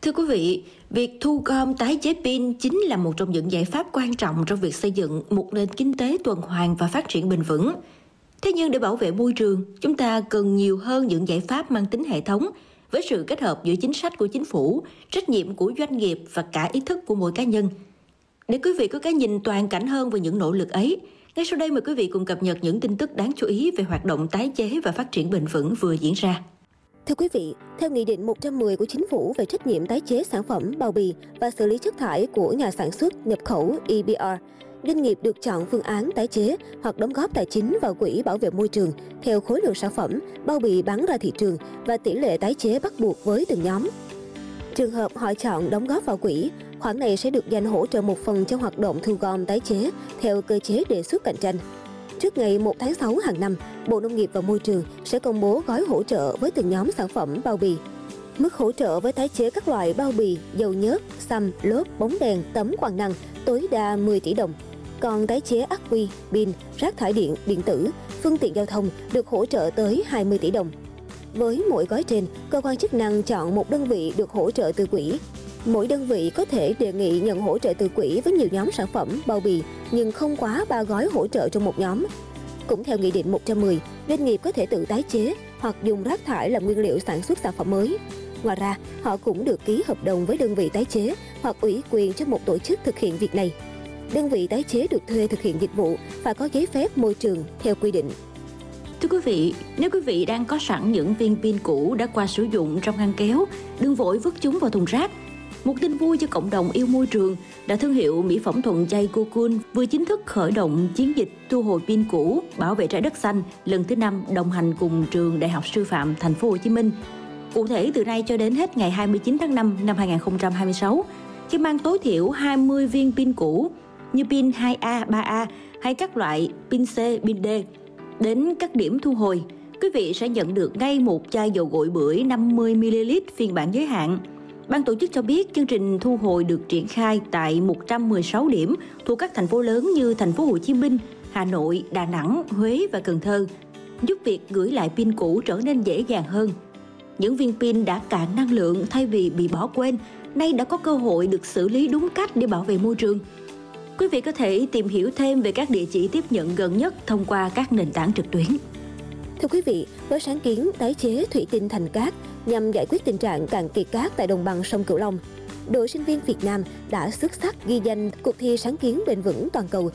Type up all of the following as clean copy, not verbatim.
Thưa quý vị, việc thu gom tái chế pin chính là một trong những giải pháp quan trọng trong việc xây dựng một nền kinh tế tuần hoàn và phát triển bền vững. Thế nhưng để bảo vệ môi trường, chúng ta cần nhiều hơn những giải pháp mang tính hệ thống, với sự kết hợp giữa chính sách của chính phủ, trách nhiệm của doanh nghiệp và cả ý thức của mỗi cá nhân. Để quý vị có cái nhìn toàn cảnh hơn về những nỗ lực ấy, ngay sau đây mời quý vị cùng cập nhật những tin tức đáng chú ý về hoạt động tái chế và phát triển bền vững vừa diễn ra. Thưa quý vị, theo Nghị định 110 của Chính phủ về trách nhiệm tái chế sản phẩm, bao bì và xử lý chất thải của nhà sản xuất nhập khẩu EBR, doanh nghiệp được chọn phương án tái chế hoặc đóng góp tài chính vào quỹ bảo vệ môi trường theo khối lượng sản phẩm, bao bì bán ra thị trường và tỷ lệ tái chế bắt buộc với từng nhóm. Trường hợp họ chọn đóng góp vào quỹ, khoản này sẽ được dành hỗ trợ một phần cho hoạt động thu gom tái chế theo cơ chế đề xuất cạnh tranh. Trước ngày 1 tháng 6 hàng năm, Bộ Nông nghiệp và Môi trường sẽ công bố gói hỗ trợ với từng nhóm sản phẩm bao bì. Mức hỗ trợ với tái chế các loại bao bì, dầu nhớt, xăm, lốp, bóng đèn, tấm quang năng tối đa 10 tỷ đồng. Còn tái chế ắc quy, pin, rác thải điện, điện tử, phương tiện giao thông được hỗ trợ tới 20 tỷ đồng. Với mỗi gói trên, cơ quan chức năng chọn một đơn vị được hỗ trợ từ quỹ. Mỗi đơn vị có thể đề nghị nhận hỗ trợ từ quỹ với nhiều nhóm sản phẩm, bao bì, nhưng không quá 3 gói hỗ trợ trong một nhóm. Cũng theo Nghị định 110, doanh nghiệp có thể tự tái chế hoặc dùng rác thải làm nguyên liệu sản xuất sản phẩm mới. Ngoài ra, họ cũng được ký hợp đồng với đơn vị tái chế hoặc ủy quyền cho một tổ chức thực hiện việc này. Đơn vị tái chế được thuê thực hiện dịch vụ phải có giấy phép môi trường theo quy định. Thưa quý vị, nếu quý vị đang có sẵn những viên pin cũ đã qua sử dụng trong ngăn kéo, đừng vội vứt chúng vào thùng rác. Một tin vui cho cộng đồng yêu môi trường là thương hiệu mỹ phẩm thuần chay Cocoon vừa chính thức khởi động chiến dịch thu hồi pin cũ, bảo vệ trái đất xanh lần thứ 5 đồng hành cùng trường Đại học Sư phạm Thành phố Hồ Chí Minh. Cụ thể từ nay cho đến hết ngày 29 tháng 5 năm 2026, khi mang tối thiểu 20 viên pin cũ như pin 2A, 3A hay các loại pin C, pin D đến các điểm thu hồi, quý vị sẽ nhận được ngay một chai dầu gội bưởi 50ml phiên bản giới hạn. Ban tổ chức cho biết chương trình thu hồi được triển khai tại 116 điểm thuộc các thành phố lớn như Thành phố Hồ Chí Minh, Hà Nội, Đà Nẵng, Huế và Cần Thơ, giúp việc gửi lại pin cũ trở nên dễ dàng hơn. Những viên pin đã cạn năng lượng thay vì bị bỏ quên, nay đã có cơ hội được xử lý đúng cách để bảo vệ môi trường. Quý vị có thể tìm hiểu thêm về các địa chỉ tiếp nhận gần nhất thông qua các nền tảng trực tuyến. Thưa quý vị, với sáng kiến tái chế thủy tinh thành cát nhằm giải quyết tình trạng cạn kiệt cát tại đồng bằng sông Cửu Long, đội sinh viên Việt Nam đã xuất sắc ghi danh cuộc thi sáng kiến bền vững toàn cầu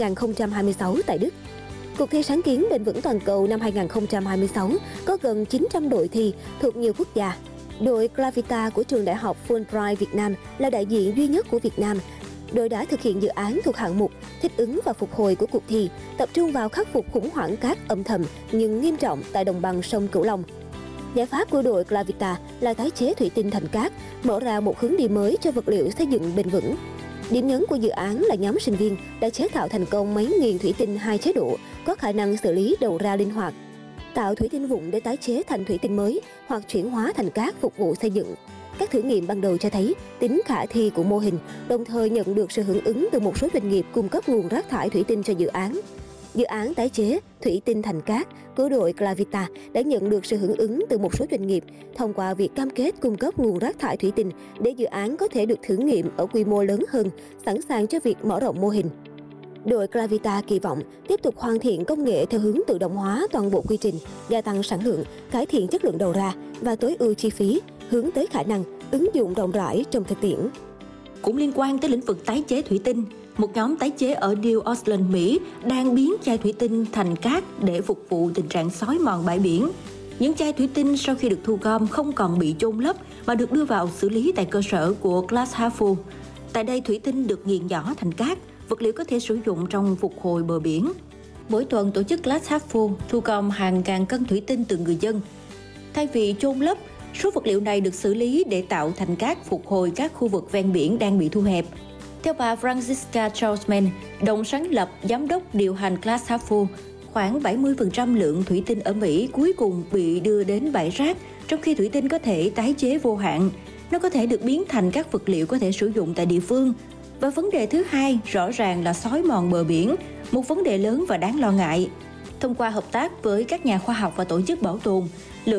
2026 tại Đức. Cuộc thi sáng kiến bền vững toàn cầu năm 2026 có gần 900 đội thi thuộc nhiều quốc gia. Đội Gravita của trường Đại học Fulbright Việt Nam là đại diện duy nhất của Việt Nam. Đội đã thực hiện dự án thuộc hạng mục thích ứng và phục hồi của cuộc thi, tập trung vào khắc phục khủng hoảng cát âm thầm nhưng nghiêm trọng tại đồng bằng sông Cửu Long. Giải pháp của đội Gravita là tái chế thủy tinh thành cát, mở ra một hướng đi mới cho vật liệu xây dựng bền vững. Điểm nhấn của dự án là nhóm sinh viên đã chế tạo thành công máy nghiền thủy tinh 2 chế độ, có khả năng xử lý đầu ra linh hoạt, tạo thủy tinh vụn để tái chế thành thủy tinh mới hoặc chuyển hóa thành cát phục vụ xây dựng. Các thử nghiệm ban đầu cho thấy tính khả thi của mô hình, đồng thời nhận được sự hưởng ứng từ một số doanh nghiệp cung cấp nguồn rác thải thủy tinh cho dự án. Dự án tái chế thủy tinh thành cát của đội Gravita đã nhận được sự hưởng ứng từ một số doanh nghiệp thông qua việc cam kết cung cấp nguồn rác thải thủy tinh để dự án có thể được thử nghiệm ở quy mô lớn hơn, sẵn sàng cho việc mở rộng mô hình. Đội Gravita kỳ vọng tiếp tục hoàn thiện công nghệ theo hướng tự động hóa toàn bộ quy trình, gia tăng sản lượng, cải thiện chất lượng đầu ra và tối ưu chi phí, hướng tới khả năng ứng dụng rộng rãi trong thực tiễn. Cũng liên quan tới lĩnh vực tái chế thủy tinh, một nhóm tái chế ở New Orleans, Mỹ đang biến chai thủy tinh thành cát để phục vụ tình trạng xói mòn bãi biển. Những chai thủy tinh sau khi được thu gom không còn bị chôn lấp mà được đưa vào xử lý tại cơ sở của Glass Half Full. Tại đây thủy tinh được nghiền nhỏ thành cát, vật liệu có thể sử dụng trong phục hồi bờ biển. Mỗi tuần tổ chức Glass Half Full thu gom hàng ngàn cân thủy tinh từ người dân. Thay vì chôn lấp, số vật liệu này được xử lý để tạo thành cát phục hồi các khu vực ven biển đang bị thu hẹp. Theo bà Francisca Charlesman, đồng sáng lập, giám đốc điều hành Glass Half Full, khoảng 70% lượng thủy tinh ở Mỹ cuối cùng bị đưa đến bãi rác, trong khi thủy tinh có thể tái chế vô hạn. Nó có thể được biến thành các vật liệu có thể sử dụng tại địa phương. Và vấn đề thứ hai rõ ràng là xói mòn bờ biển, một vấn đề lớn và đáng lo ngại. Thông qua hợp tác với các nhà khoa học và tổ chức bảo tồn,